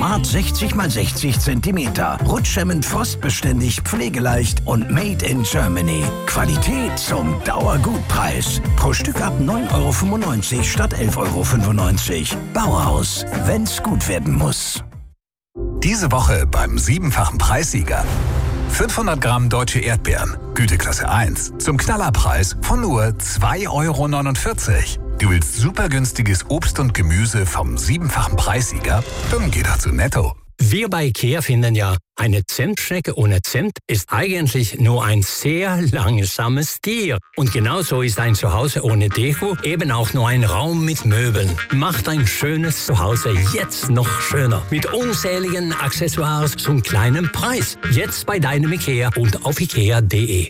Format 60x60 cm. Rutschhemmend, frostbeständig, pflegeleicht und made in Germany. Qualität zum Dauergutpreis. Pro Stück ab 9,95 € statt 11,95 €. Bauhaus, wenn's gut werden muss. Diese Woche beim 7-fachen Preissieger. 500 Gramm deutsche Erdbeeren, Güteklasse 1, zum Knallerpreis von nur 2,49 €. Du willst super günstiges Obst und Gemüse vom 7-fachen Preissieger? Dann geh doch zu Netto. Wir bei IKEA finden ja, eine Zimtschnecke ohne Zimt ist eigentlich nur ein sehr langsames Tier. Und genauso ist ein Zuhause ohne Deko eben auch nur ein Raum mit Möbeln. Macht ein schönes Zuhause jetzt noch schöner. Mit unzähligen Accessoires zum kleinen Preis. Jetzt bei deinem IKEA und auf ikea.de.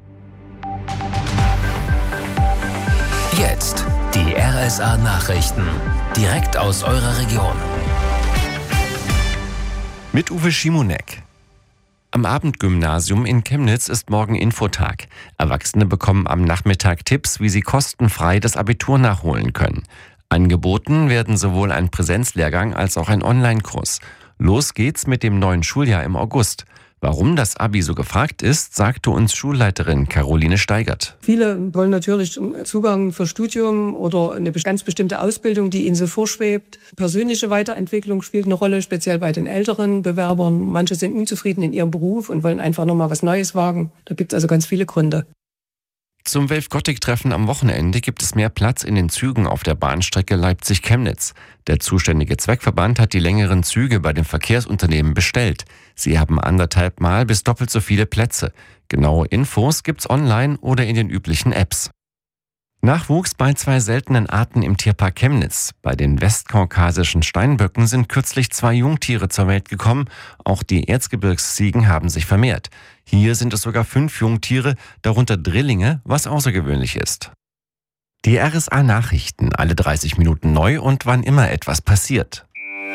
Jetzt die RSA-Nachrichten. Direkt aus eurer Region. Mit Uwe Schimonek. Am Abendgymnasium in Chemnitz ist morgen Infotag. Erwachsene bekommen am Nachmittag Tipps, wie sie kostenfrei das Abitur nachholen können. Angeboten werden sowohl ein Präsenzlehrgang als auch ein Online-Kurs. Los geht's mit dem neuen Schuljahr im August. Warum das Abi so gefragt ist, sagte uns Schulleiterin Caroline Steigert. Viele wollen natürlich Zugang für Studium oder eine ganz bestimmte Ausbildung, die ihnen so vorschwebt. Persönliche Weiterentwicklung spielt eine Rolle, speziell bei den älteren Bewerbern. Manche sind unzufrieden in ihrem Beruf und wollen einfach nochmal was Neues wagen. Da gibt es also ganz viele Gründe. Zum Wave-Gothic-Treffen am Wochenende gibt es mehr Platz in den Zügen auf der Bahnstrecke Leipzig-Chemnitz. Der zuständige Zweckverband hat die längeren Züge bei den Verkehrsunternehmen bestellt. Sie haben 1,5 Mal bis doppelt so viele Plätze. Genaue Infos gibt's online oder in den üblichen Apps. Nachwuchs bei 2 seltenen Arten im Tierpark Chemnitz. Bei den westkaukasischen Steinböcken sind kürzlich 2 Jungtiere zur Welt gekommen. Auch die Erzgebirgsziegen haben sich vermehrt. Hier sind es sogar 5 Jungtiere, darunter Drillinge, was außergewöhnlich ist. Die RSA-Nachrichten, alle 30 Minuten neu und wann immer etwas passiert.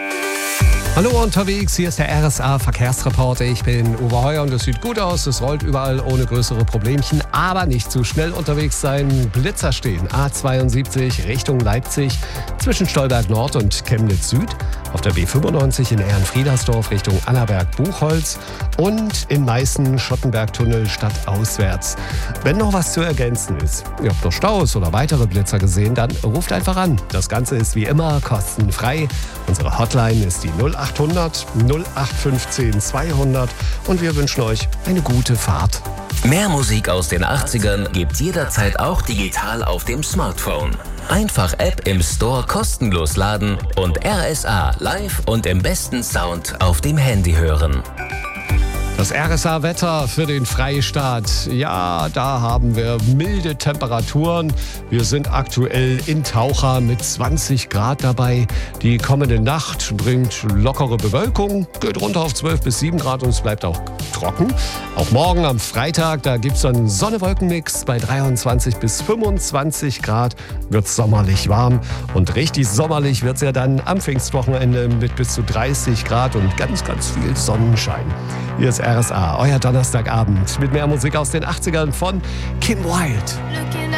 Hallo unterwegs, hier ist der RSA-Verkehrsreporter. Ich bin Uwe Heuer und es sieht gut aus. Es rollt überall ohne größere Problemchen, aber nicht zu schnell unterwegs sein. Blitzer stehen A72 Richtung Leipzig zwischen Stolberg Nord und Chemnitz Süd. Auf der B95 in Ehrenfriedersdorf Richtung Annaberg-Buchholz und in Meißen Schottenberg-Tunnel stadtauswärts. Wenn noch was zu ergänzen ist, ihr habt noch Staus oder weitere Blitzer gesehen, dann ruft einfach an. Das Ganze ist wie immer kostenfrei. Unsere Hotline ist die 0800 0815 200 und wir wünschen euch eine gute Fahrt. Mehr Musik aus den 80ern gibt's jederzeit auch digital auf dem Smartphone. Einfach App im Store kostenlos laden und RSA live und im besten Sound auf dem Handy hören. Das RSA-Wetter für den Freistaat. Ja, da haben wir milde Temperaturen. Wir sind aktuell in Taucha mit 20 Grad dabei. Die kommende Nacht bringt lockere Bewölkung, geht runter auf 12 bis 7 Grad und es bleibt auch trocken. Auch morgen am Freitag, da gibt es einen Sonne-Wolken-Mix. Bei 23 bis 25 Grad wird es sommerlich warm. Und richtig sommerlich wird es ja dann am Pfingstwochenende mit bis zu 30 Grad und ganz, ganz viel Sonnenschein. Hier ist RSA, euer Donnerstagabend mit mehr Musik aus den 80ern von Kim Wilde.